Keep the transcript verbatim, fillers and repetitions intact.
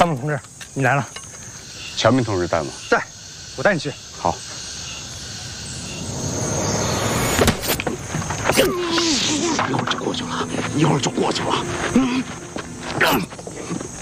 参谋同志，你来了。 乔明同志在吗？ 在，我带你去。 好。一会儿就过去了，一会儿就过去了。嗯。